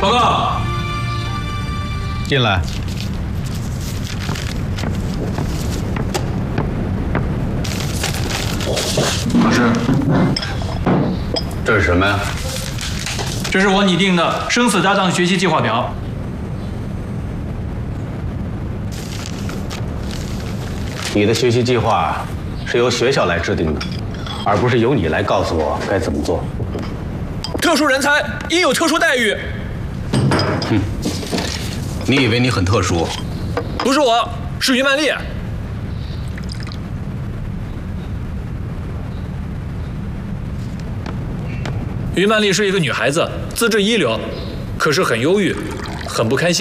报告。 进来。 老师， 这是什么呀？ 这是我拟定的生死搭档学习计划表。 你的学习计划是由学校来制定的，而不是由你来告诉我该怎么做。 特殊人才应有特殊待遇。 哼，你以为你很特殊？ 不是我，是于曼丽。于曼丽是一个女孩子，资质一流，可是很忧郁，很不开心。